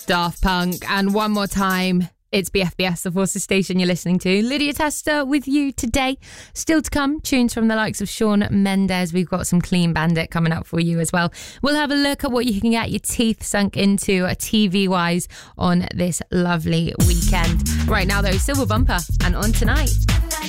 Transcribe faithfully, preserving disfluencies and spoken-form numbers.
Daft Punk, and one more time, it's B F B S, the Forces station you're listening to. Lydia Tester with you today. Still to come, tunes from the likes of Shawn Mendes. We've got some Clean Bandit coming up for you as well. We'll have a look at what you can get your teeth sunk into uh, T V-wise on this lovely weekend. Right now, though, Silver Bumper and On Tonight.